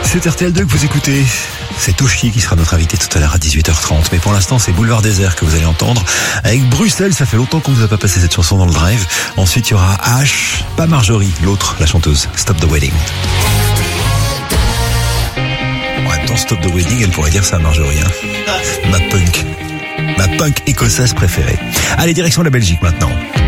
C'est RTL2 que vous écoutez. C'est Toshi qui sera notre invité tout à l'heure à 18h30. Mais pour l'instant, c'est Boulevard Désert que vous allez entendre. Avec Bruxelles, ça fait longtemps qu'on vous a pas passé cette chanson dans le drive. Ensuite, il y aura H, pas Marjorie, l'autre, la chanteuse. Stop the Wedding. En même temps, Stop the Wedding, elle pourrait dire ça à Marjorie. Ma punk écossaise préférée. Allez, direction la Belgique maintenant.